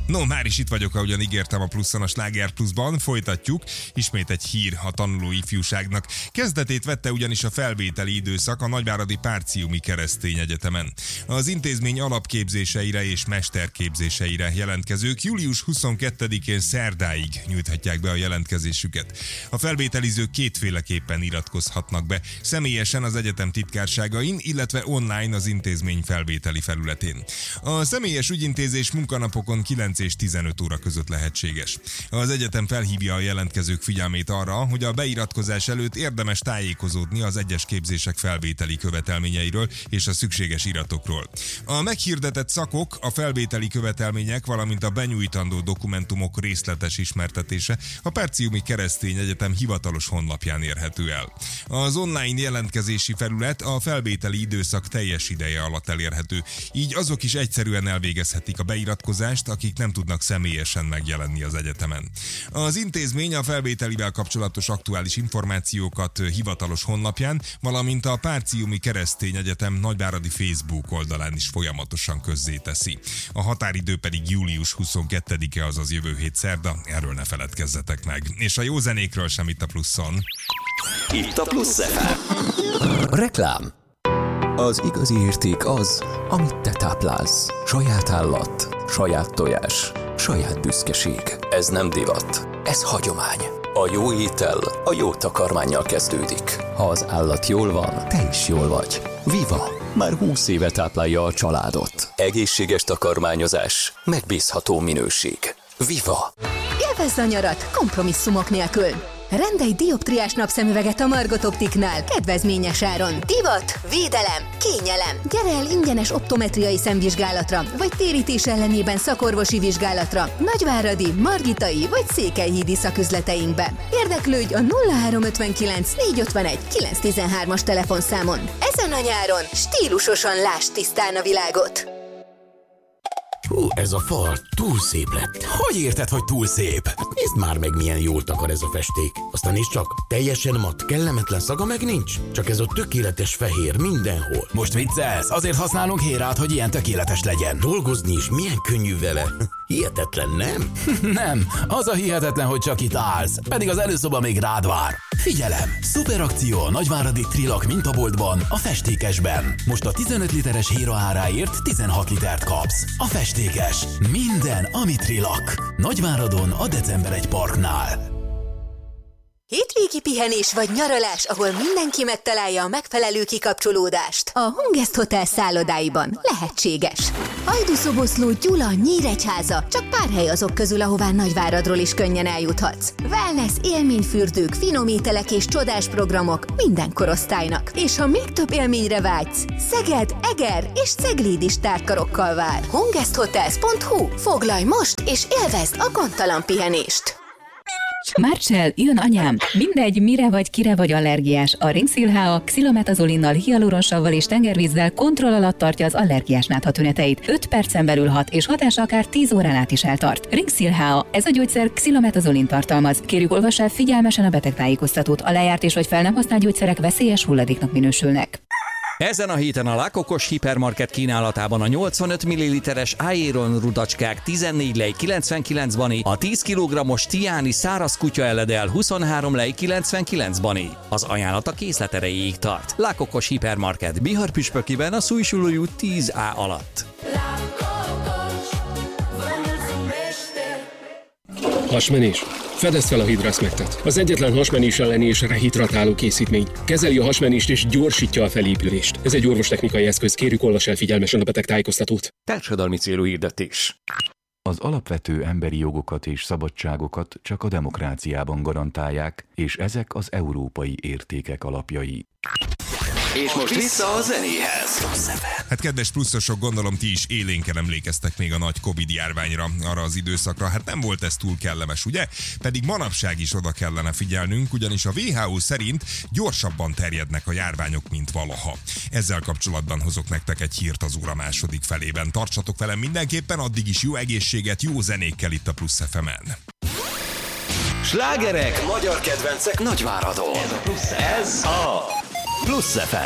No, már is itt vagyok, ahogyan ígértem a Pluszon, a Sláger Pluszban. Folytatjuk. Ismét egy hír a tanuló ifjúságnak. Kezdetét vette ugyanis a felvételi időszak a Nagyváradi Párciumi Keresztény Egyetemen. Az intézmény alapképzéseire és mesterképzéseire jelentkezők július 22-én szerdáig nyújthatják be a jelentkezésüket. A felvételizők kétféleképpen iratkozhatnak be, személyesen az egyetem titkárságain, illetve online az intézmény felvételi felületén. A személyes ügyintézés munkanapokon 9 és 15 óra között lehetséges. Az egyetem felhívja a jelentkezők figyelmét arra, hogy a beiratkozás előtt érdemes tájékozódni az egyes képzések felvételi követelményeiről és a szükséges iratokról. A meghirdetett szakok, a felvételi követelmények, valamint a benyújtandó dokumentumok részletes ismertetése a Párciumi Keresztény Egyetem hivatalos honlapján érhető el. Az online jelentkezési felület a felvételi időszak teljes ideje alatt elérhető, így azok is egyszerűen elvégezhetik a beiratkozást, akik nem tudnak személyesen megjelenni az egyetemen. Az intézmény a felvételivel kapcsolatos aktuális információkat hivatalos honlapján, valamint a Párciumi Keresztény Egyetem nagyváradi Facebook oldalán is folyamatosan közzéteszi. A határidő pedig július 22-e, azaz jövő hét szerda, erről ne feledkezzetek meg. És a jó zenékről sem itt a Pluszon. Itt a Plusz FM. Reklám. Az igazi érték az, amit te táplálsz. Saját állat, saját tojás, saját büszkeség. Ez nem divat, ez hagyomány. A jó étel a jó takarmánnyal kezdődik. Ha az állat jól van, te is jól vagy. Viva! Már 20 éve táplálja a családot. Egészséges takarmányozás, megbízható minőség. Viva! Élvezd a nyarat kompromisszumok nélkül! Rendelj dioptriás napszemüveget a Margot Optiknál kedvezményes áron. Divat, védelem, kényelem. Gyere el ingyenes optometriai szemvizsgálatra, vagy térítés ellenében szakorvosi vizsgálatra Nagyváradi, Margitai vagy Székelyhídi szaküzleteinkbe. Érdeklődj a 0359 451 913-as telefonszámon. Ezen a nyáron stílusosan lásd tisztán a világot. Ez a fal túl szép lett. Hogy érted, hogy túl szép? Nézd már meg, milyen jól takar ez a festék. Aztán is csak, teljesen mat, kellemetlen szaga meg nincs. Csak ez a tökéletes fehér mindenhol. Most viccelsz? Azért használunk Hérát, hogy ilyen tökéletes legyen. Dolgozni is milyen könnyű vele. Hihetetlen, nem? Nem, az a hihetetlen, hogy csak itt állsz. Pedig az előszoba még rád vár. Figyelem! Szuperakció a Nagyváradi Trilak mintaboltban, a festékesben. Most a 15 literes Héra áráért 16 litert kapsz. A festékes. Minden, ami Trilak. Nagyváradon a December 1 Parknál. Hétvégi pihenés vagy nyaralás, ahol mindenki megtalálja a megfelelő kikapcsolódást. A Hungest Hotel szállodáiban lehetséges. Hajdúszoboszló, Gyula, Nyíregyháza, csak pár hely azok közül, ahová Nagyváradról is könnyen eljuthatsz. Wellness, élményfürdők, finom ételek és csodás programok minden korosztálynak. És ha még több élményre vágysz, Szeged, Eger és Cegléd is tárkarokkal vár. HungestHotels.hu. Foglalj most és élvezd a gondtalan pihenést! Marcell, jön anyám! Mindegy, mire vagy kire vagy allergiás. A Ringszil-HA xilometazolinal, hialuronsavval és tengervízzel kontroll alatt tartja az allergiás nátha tüneteit. 5 percen belül hat, és hatása akár 10 órán át is eltart. Ringszil-HA, ez a gyógyszer xilometazolin tartalmaz. Kérjük, olvass el figyelmesen a betegtájékoztatót. A lejárt és vagy fel nem használt gyógyszerek veszélyes hulladéknak minősülnek. Ezen a héten a Lakokos Hipermarket kínálatában a 85 ml-es Aeron rudacskák 14 lej 99 bani, a 10 kg-os Tiani száraz kutya eledel 23 lej 99 bani. Az ajánlat a készlet erejéig tart. Lakokos Hipermarket Bihar püspökiben a Szújsulói út 10A alatt. Hasmenés. Fedezd fel a Hidrasmectet. Az egyetlen hasmenés elleni és rehidratáló készítmény. Kezeli a hasmenést és gyorsítja a felépülést. Ez egy orvostechnikai eszköz. Kérjük, olvass el figyelmesen a betegtájékoztatót. Társadalmi célú hirdetés. Az alapvető emberi jogokat és szabadságokat csak a demokráciában garantálják, és ezek az európai értékek alapjai. És most vissza a zenéhez. Hát kedves pluszosok, gondolom ti is élénken emlékeztek még a nagy Covid járványra, arra az időszakra. Hát nem volt ez túl kellemes, ugye? Pedig manapság is oda kellene figyelnünk, ugyanis a WHO szerint gyorsabban terjednek a járványok, mint valaha. Ezzel kapcsolatban hozok nektek egy hírt az óra második felében. Tartsatok velem mindenképpen, addig is jó egészséget, jó zenékkel itt a Plusz FM-en. Slágerek, magyar kedvencek Nagyváradon. Ez a Plusz FM.